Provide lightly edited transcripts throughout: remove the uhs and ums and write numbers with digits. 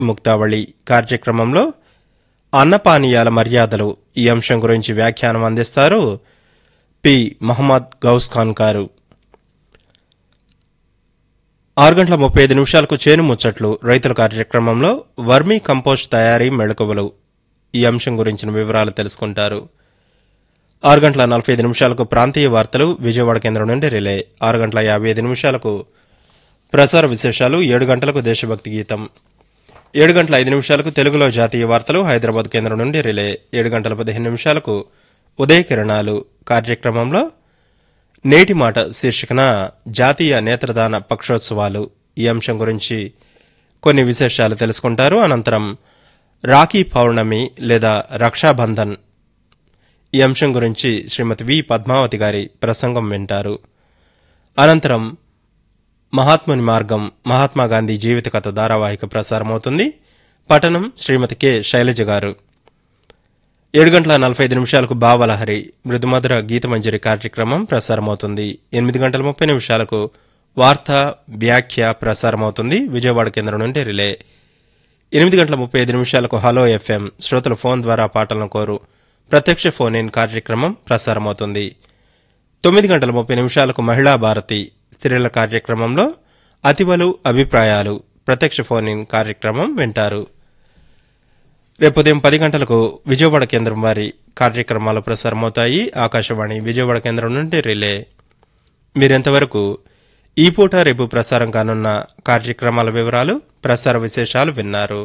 ముక్తావళి కార్యక్రమంలో అన్నపానీయాల మర్యాదలు ఈ అంశం గురించి వ్యాఖ్యానం అందిస్తారు పి మహమ్మద్ గౌస్ ఖాన్ గారు. 6:35 చేను ముచ్చట్లు రైతుల కార్యక్రమంలో వర్మీ కంపోస్ట్ తయారీ మెళకువలు ఈ అంశం గురించిన వివరాలు తెలుసుకుంటారు. 6:45 ప్రాంతీయ వార్తలు విజయవాడ కేంద్రం నుండి రిలే. 6:55 ప్రసార విశేషాలు. 7 గంటలకు దేశభక్తి గీతం. 7:05 తెలుగులో జాతీయ వార్తలు హైదరాబాద్ కేంద్రం నుండి రిలే. 7:15 ఉదయ కిరణాలు కార్యక్రమంలో నేటి మాట శీర్షికన జాతీయ నేత్రదాన పక్షోత్సవాలు ఈ అంశం గురించి కొన్ని విశేషాలు తెలుసుకుంటారు. అనంతరం రాఖీ పౌర్ణమి లేదా రక్షాబంధన్ ఈ అంశం గురించి శ్రీమతి వి పద్మావతి గారి ప్రసంగం వింటారు. అనంతరం మహాత్ముని మార్గం మహాత్మాగాంధీ జీవిత కథ ధారావాహిక ప్రసారమవుతుంది. పఠనం శ్రీమతి కె శైలజ గారు. 7:45 భావలహరి మృదుమధుర గీతమంజరి కార్యక్రమం ప్రసారమవుతుంది. 8:30 వార్తా వ్యాఖ్య ప్రసారమవుతుంది విజయవాడ కేంద్రం నుండి రిలే. 8:35 హలో ఎఫ్ఎం శ్రోతల ఫోన్ ద్వారా పాటలను కోరు ప్రత్యక్ష ఫోన్ ఇన్ కార్యక్రమం ప్రసారమవుతుంది. 9:30 మహిళా భారతి స్త్రీల కార్యక్రమంలో అతివలు అభిప్రాయాలు ప్రత్యక్ష ఫోన్ ఇన్ కార్యక్రమం వింటారు. రేపు ఉదయం 10 గంటలకు విజయవాడ కేంద్రం వారి కార్యక్రమాలు ప్రసారమవుతాయి. ఆకాశవాణి విజయవాడ కేంద్రం నుండి రిలే. మీరెంతవరకు ఈ పూట రేపు ప్రసారం కానున్న కార్యక్రమాల వివరాలు ప్రసార విశేషాలు విన్నారు.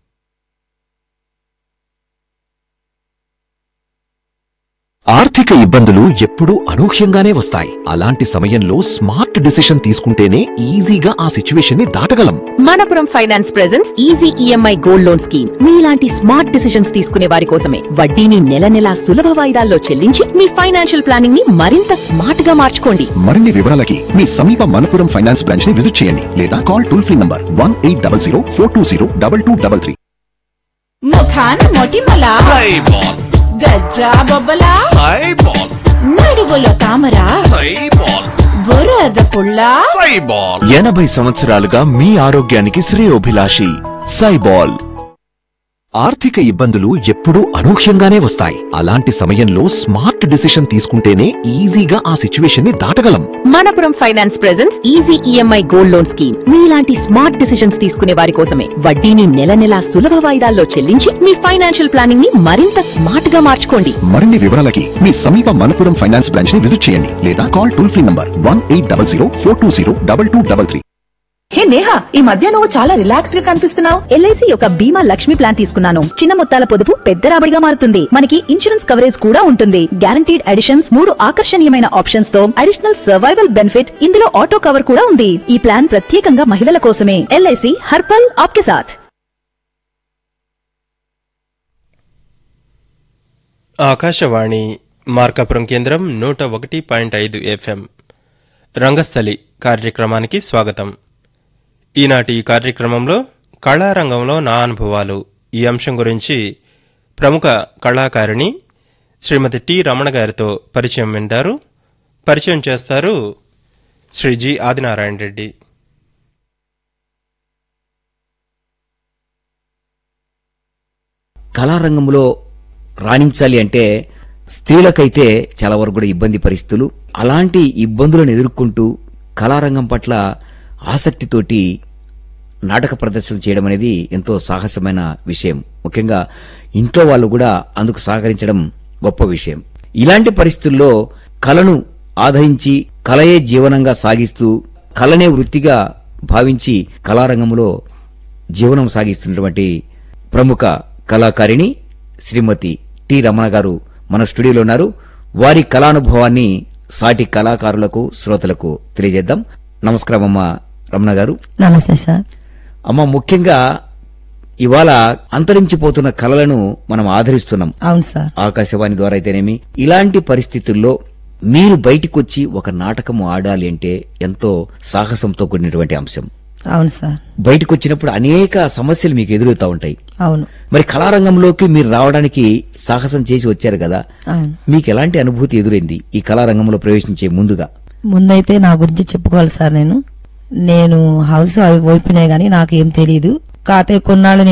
ఆర్థిక ఇబ్బందులు ఎప్పుడూ అనూహ్యంగానే వస్తాయి. అలాంటి సమయంలో స్మార్ట్ డిసిషన్ తీసుకుంటేనే ఈజీగా ఆ సిచ్యువేషన్ ని దాటగలం. Manappuram finance presents easy EMI gold loan scheme. మీలాంటి స్మార్ట్ డిసిషన్స్ తీసుకునే వారి కోసమే. వడ్డీని నెల నెలా సులభ వాయిదాల్లో చెల్లించి మీ ఫైనాన్షియల్ ప్లానింగ్ ని మరింత స్మార్ట్ గా మార్చుకోండి. మరిన్ని వివరాలకి మీ సమీప మనపురం ఫైనాన్స్ బ్రాంచ్ ని విజిట్ చేయండి లేదా కాల్ టోల్ ఫ్రీ నంబర్ 1800 420 2233. ముఖాన మొటిమల గజ్జా బొబ్బల నడువుల తామర బురద పుల్ల 80 సంవత్సరాలుగా మీ ఆరోగ్యానికి శ్రేయోభిలాషి సైబాల్. ఆర్థిక ఇబ్బందులు ఎప్పుడూ అనూహ్యంగానే వస్తాయి. అలాంటి సమయంలో స్మార్ట్ డిసిషన్ తీసుకుంటేనే ఈజీగా ఆ సిచ్యువేషన్ ని దాటగలం. Manappuram finance presents easy EMI gold loan scheme. మీలాంటి స్మార్ట్ డిసిషన్స్ తీసుకునే వారి కోసమే. వడ్డీని నెల నెలా సులభ వాయిదాల్లో చెల్లించి మీ ఫైనాన్షియల్ ప్లానింగ్ ని మరింత స్మార్ట్ గా మార్చుకోండి. మరిన్ని వివరాలకి మీ సమీప మనపురం ఫైనాన్స్ బ్రాంచ్ ని విజిట్ చేయండి లేదా కాల్ టోల్ ఫ్రీ నంబర్ 1800 420 2233. హే నేహా, ఈ మధ్య నువ్వు చాలా రిలాక్స్డ్ గా కనిపిస్తున్నావు. ఎల్ఐసి యొక్క బీమా లక్ష్మి ప్లాన్ తీసుకున్నాను. చిన్న మొత్తాల పొదుపు పెద్ద రాబడిగా మారుతుంది. మనకి ఇన్సూరెన్స్ కవరేజ్ కూడా ఉంటుంది. గ్యారంటీడ్ అడిషన్స్, 3 ఆకర్షణీయమైన ఆప్షన్స్ తో అడిషనల్ సర్వైవల్ బెనిఫిట్. ఇందులో ఆటో కవర్ కూడా ఉంది. ఈ ప్లాన్ ప్రత్యేకంగా మహిళల కోసమే. ఎల్ఐసి హర్పల్ ఆప్కే సాథ్. ఆకాశవాణి మార్కాపురం కేంద్రం 101.5 ఎఫ్ఎం రంగస్థలి కార్యక్రమానికి స్వాగతం. ఈనాటి ఈ కార్యక్రమంలో కళారంగంలో నా అనుభవాలు ఈ అంశం గురించి ప్రముఖ కళాకారిణి శ్రీమతి టి రమణ గారితో పరిచయం వింటారు. పరిచయం చేస్తారు శ్రీ జి ఆదినారాయణ రెడ్డి. కళారంగంలో రాణించాలి అంటే స్త్రీలకైతే చాలా వరకు కూడా ఇబ్బంది పరిస్థితులు. అలాంటి ఇబ్బందులను ఎదుర్కొంటూ కళారంగం పట్ల ఆసక్తితోటి నాటక ప్రదర్శన చేయడం అనేది ఎంతో సాహసమైన విషయం. ముఖ్యంగా ఇంట్లో వాళ్ళు కూడా అందుకు సహకరించడం గొప్ప విషయం. ఇలాంటి పరిస్థితుల్లో కళను ఆదరించి కళయే జీవనంగా సాగిస్తూ కళనే వృత్తిగా భావించి కళారంగంలో జీవనం సాగిస్తున్నటువంటి ప్రముఖ కళాకారిణి శ్రీమతి టి రమణ గారు మన స్టూడియోలో ఉన్నారు. వారి కళానుభవాన్ని సాటి కళాకారులకు శ్రోతలకు తెలియజేద్దాం. నమస్కారం అమ్మా రమణ గారు. నమస్తే సార్. అమ్మ, ముఖ్యంగా ఇవాళ అంతరించిపోతున్న కళలను మనం ఆదరిస్తున్నాం. అవును సార్. ఆకాశవాణి ద్వారా అయితేనేమి. ఇలాంటి పరిస్థితుల్లో మీరు బయటికొచ్చి ఒక నాటకం ఆడాలి అంటే ఎంతో సాహసంతో కూడినటువంటి అంశం. అవును సార్. బయటకు వచ్చినప్పుడు అనేక సమస్యలు మీకు ఎదురవుతా ఉంటాయి. అవును. మరి కళారంగంలోకి మీరు రావడానికి సాహసం చేసి వచ్చారు కదా, అవును. మీకు ఎలాంటి అనుభూతి ఎదురైంది ఈ కళారంగంలో ప్రవేశించే ముందుగా? ముందైతే నా గురించి చెప్పుకోవాలి సార్. నేను హౌస్ అయిపోయినాయి గానీ నాకు ఏం తెలియదు. కాతే కొన్నాళ్ళు